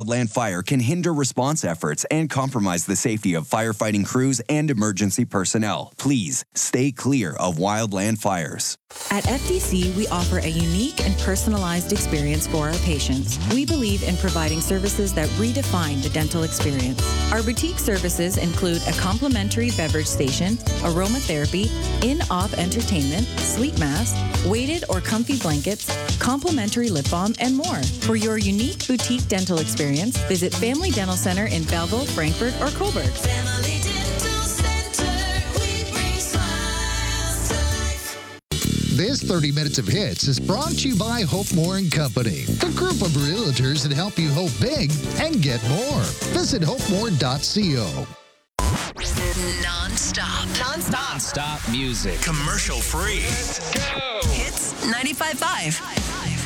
wildland fire can hinder response efforts and compromise the safety of firefighting crews and emergency personnel. Please stay clear of wildland fires. At FDC, we offer a unique and personalized experience for our patients. We believe in providing services that redefine the dental experience. Our boutique services include a complimentary beverage station, aromatherapy, in-op entertainment, sleep mask, weighted or comfy blankets, complimentary lip balm, and more. For your unique boutique dental experience, visit Family Dental Center in Belleville, Frankfurt, or Cobourg. Family Dental Center, we bring smiles to life. This 30 Minutes of Hits is brought to you by Hope Moore & Company, the group of realtors that help you hope big and get more. Visit hopemore.co. Non-stop music. Commercial free. Hits 95.5.